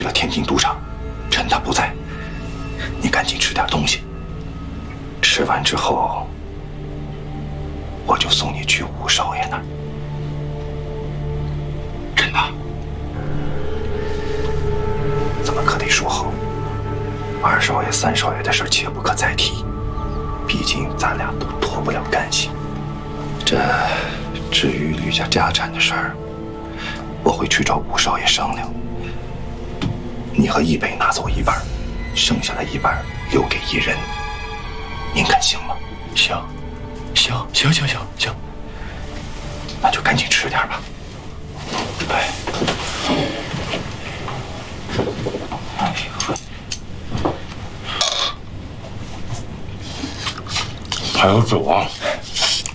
了天津赌场，趁他不在，你赶紧吃点东西。吃完之后，我就送你去五少爷那儿。真的？咱们可得说好，二少爷、三少爷的事切不可再提，毕竟咱俩都脱不了干系。至于吕家家产的事儿，我会去找五少爷商量。你和一北拿走一半，剩下的一半留给一人，您看行吗？行，那就赶紧吃点吧。哎， 还有酒啊！